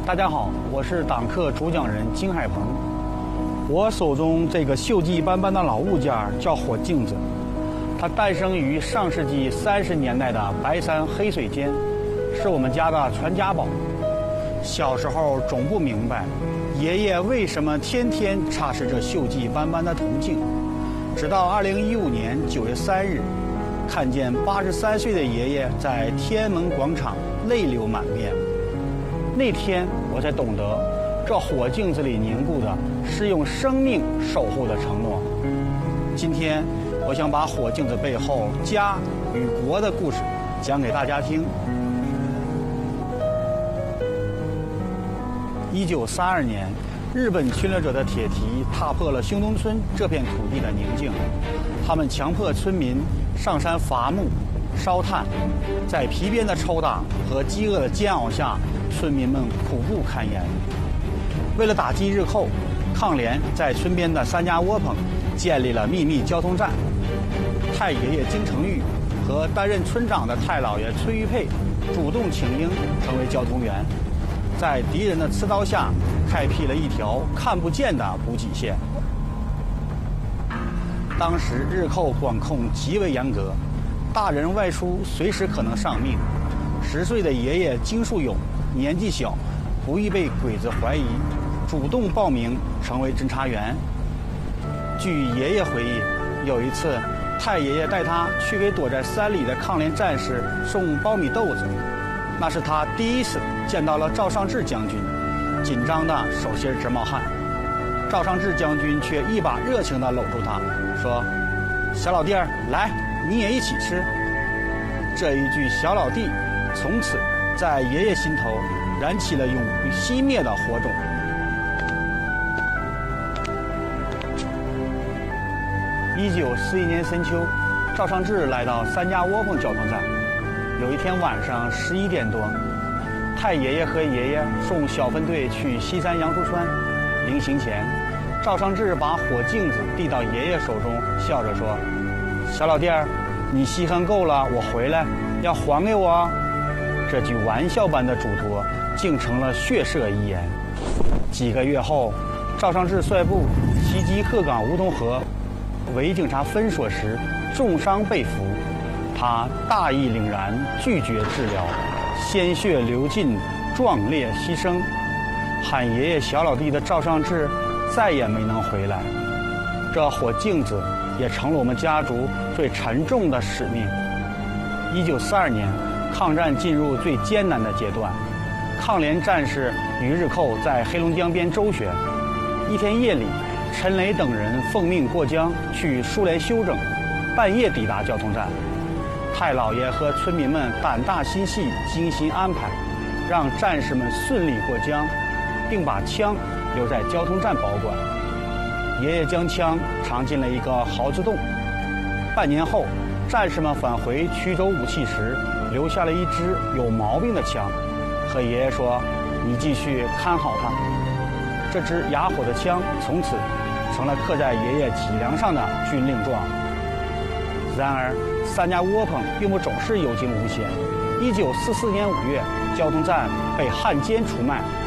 大家好，我是党课主讲人金海鹏。我手中这个锈迹斑斑的老物件叫火镜子，它诞生于上世纪30年代的白山黑水间，是我们家的传家宝。小时候总不明白，爷爷为什么天天擦拭这锈迹斑斑的铜镜，直到2015年9月3日，看见83岁的爷爷在天安门广场泪流满面。那天我才懂得，这火镜子里凝固的是用生命守护的承诺。今天我想把火镜子背后家与国的故事讲给大家听。1932年，日本侵略者的铁蹄踏破了兴东村这片土地的宁静，他们强迫村民上山伐木、烧炭，在皮鞭的抽打和饥饿的煎熬下，村民们苦不堪言。为了打击日寇，抗联在村边的3家窝棚建立了秘密交通站。太爷爷金成玉和担任村长的太姥爷崔玉佩主动请缨成为交通员，在敌人的刺刀下开辟了一条看不见的补给线。当时日寇管控极为严格，大人外出随时可能丧命。10岁的爷爷金树勇年纪小，不易被鬼子怀疑，主动报名成为侦查员。据爷爷回忆，有一次太爷爷带他去给躲在山里的抗联战士送苞米豆子，那是他第一次见到了赵尚志将军，紧张的手心直冒汗。赵尚志将军却一把热情地搂住他，说：“小老弟儿，来，你也一起吃。”这一句“小老弟”从此在爷爷心头燃起了永不熄灭的火种。1941年深秋，赵尚志来到3家窝棚交通站。有一天晚上11点多，太爷爷和爷爷送小分队去西山杨树川。临行前，赵尚志把火镜子递到爷爷手中，笑着说：“小老弟儿，你稀罕够了，我回来要还给我啊。”这句玩笑般的嘱托竟成了血色遗言。几个月后，赵尚志率部袭击鹤岗梧桐河，伪警察封锁时重伤被俘，他大义凛然，拒绝治疗，鲜血流尽，壮烈牺牲。喊爷爷小老弟的赵尚志再也没能回来。这火镜子也成了我们家族最沉重的使命。1942年，抗战进入最艰难的阶段，抗联战士与日寇在黑龙江边周旋。一天夜里，陈雷等人奉命过江去苏联休整，半夜抵达交通站。太姥爷和村民们胆大心细，精心安排，让战士们顺利过江，并把枪留在交通站保管。爷爷将枪藏进了一个壕子洞。半年后，战士们返回衢州武器时，留下了一支有毛病的枪，和爷爷说：“你继续看好它。”这支哑火的枪从此成了刻在爷爷脊梁上的军令状。然而3家窝棚并不总是有惊无险。1944年5月，交通站被汉奸出卖，